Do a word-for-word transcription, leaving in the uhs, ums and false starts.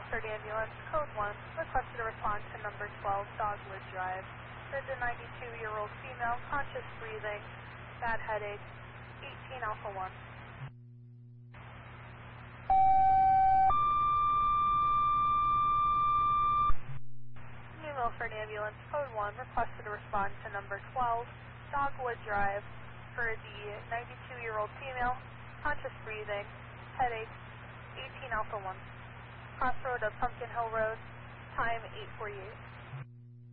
Milford Ambulance, code one, requested to respond to number twelve, Dogwood Drive. There's a ninety-two-year-old female, conscious breathing, bad headache, eighteen Alpha one. New Milford Ambulance, code one, requested to respond to number twelve, Dogwood Drive, for the ninety-two-year-old female, conscious breathing, headache, eighteen Alpha one. Crossroad of Pumpkin Hill Road, time eight forty-eight.